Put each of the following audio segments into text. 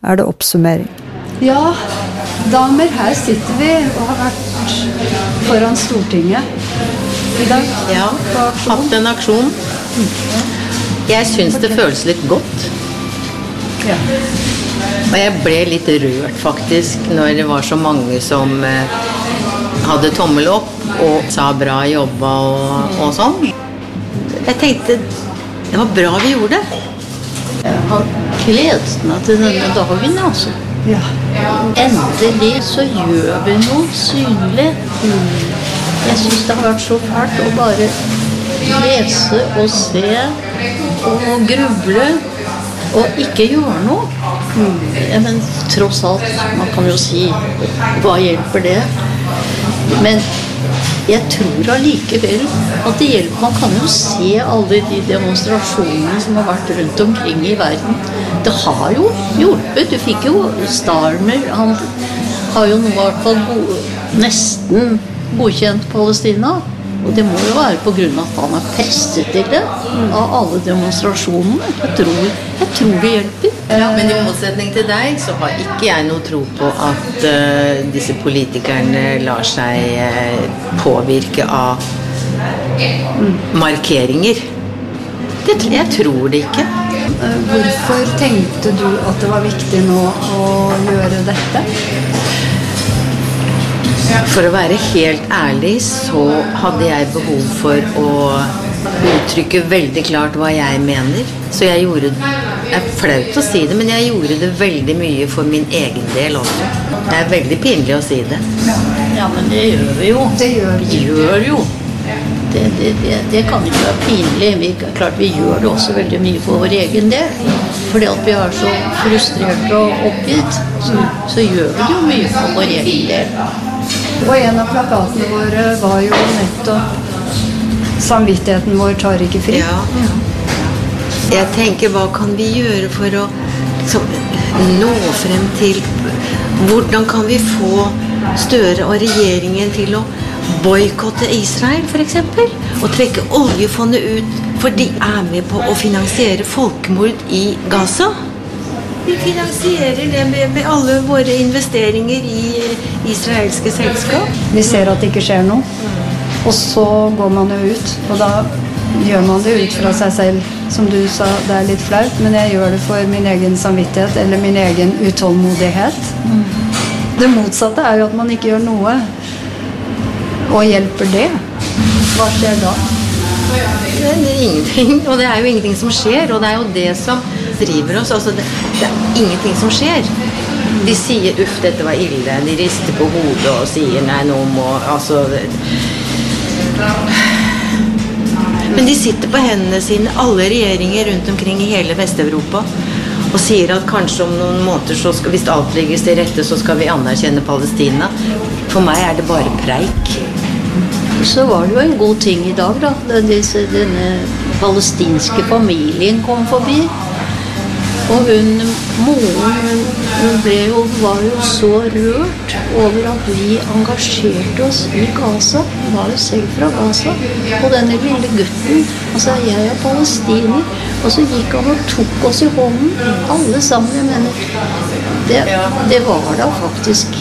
det oppsummering. Ja, damer, her sitter vi og har vært foran Stortinget I dag. Ja, hatt en aksjon. Jeg synes det føles litt godt. Ja. Og jeg ble litt rørt faktisk når det var så mange som hadde tommel opp og sa bra jobba og sånn. Jeg tenkte det var bra vi gjorde det. Jeg har gledet meg til denne dagen, altså. Ja. Endelig så gjør vi noe synlig. Jeg synes det har vært så fælt å bare lese og se og gruble og ikke gjøre noe. Men tross alt, man kan jo si, hva hjelper det? Men jeg tror allikevel at det hjelper. Man kan jo se alle de demonstrasjonene som har vært rundt omkring I verden. Det har jo hjulpet. Du fikk jo Starmer, han har jo nå I hvert fall nesten godkjent Palestina. Og det må jo være på grunn av at han har presset til det av alle demonstrasjonene. Jeg tror det hjelper. Ja, men I motsetning til deg så har ikke jeg noe tro på at disse politikerne lar seg påvirke av markeringer. Jeg tror det ikke. Hvorfor tenkte du at det var viktig nå å gjøre dette? For å være helt ærlig så hadde jeg behov for å uttrykke veldig klart hva jeg mener. Så jeg gjorde det flaut å si det, men jeg gjorde det veldig mye for min egen del også. Det veldig pinlig å si det. Ja, men det gjør vi jo. Det gjør jo. Det kan ikke være pinlig. Klart vi gjør det også veldig mye for vår egen del. Fordi at vi så frustrert og oppgitt, så gjør vi jo mye for vår egen del. Og en av plakatene våre var jo nettopp samvittigheten vår tar ikke fri. Ja. Jeg tenker, hva kan vi gjøre for å nå frem til hvordan kan vi få Støre og regjeringen til å boykotte Israel for eksempel, og trekke oljefondet ut, for de med på å finansiere folkemord I Gaza. Vi finansierer det med alle våre investeringer I israelske selskap. Vi ser at det ikke skjer noe, og så går man jo ut, og da gjør man det ut fra seg selv. Som du sa, det litt flaut, men jeg gjør det for min egen samvittighet, eller min egen utålmodighet. Det motsatte jo at man ikke gjør noe, og hjelper det. Hva skjer da? Det ingenting, og det jo ingenting som skjer, og det jo det som driver oss. Altså, det ingenting som skjer. De sier, uff, dette var ille. De rister på hodet og sier, nei, nå må, altså... Men de sitter på hendene sine, alle regjeringer rundt omkring I hele Vest-Europa, og sier at kanskje om noen måneder, så skal, hvis alt legges til rette, så skal vi anerkjenne Palestina. For meg det bare preik. Så var det jo en god ting I dag, da. Denne palestinske familien kom forbi. Og moren var jo så rørt over at vi engasjerte oss I Gaza. Hun var jo selv fra Gaza. Og denne lille gutten, altså jeg palestiner, og så gikk han og tok oss I hånden, alle sammen, jeg mener. Det var da faktisk,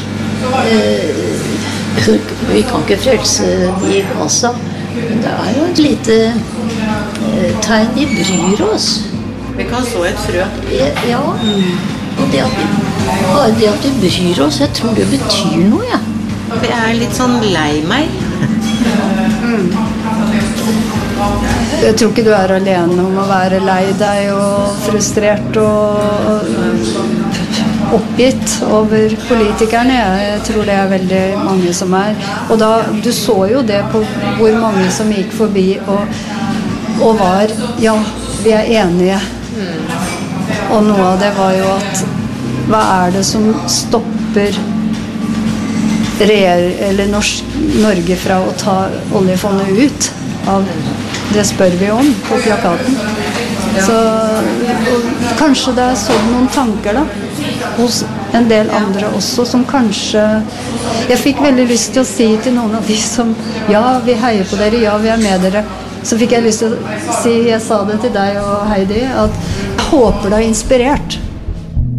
vi kan ikke frelse I Gaza, men det jo et lite tegn, de bryr oss. Vi kan så et frø. Ja, og det at vi bryr oss, jeg tror det betyr noe, ja. Jeg litt sånn lei meg. Jeg tror ikke du alene om å være lei deg og frustrert og oppgitt over politikerne. Jeg tror det veldig mange som Og da, du så jo det på hvor mange som gikk forbi og var, ja, vi enige. Og noe av det var jo at hva det som stopper Norge fra å ta oljefondet ut av det spør vi om på plakaten. Så kanskje det sånn noen tanker da hos en del andre også som kanskje jeg fikk veldig lyst til å si til noen av de som ja, vi heier på dere, ja, vi med dere. Så fikk jeg lyst til å si, jeg sa det til deg og Heidi, at jeg håper det har inspirert